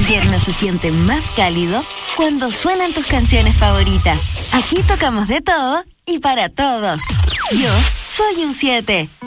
invierno se siente más cálido cuando suenan tus canciones favoritas. Aquí tocamos de todo y para todos. Yo soy un 7.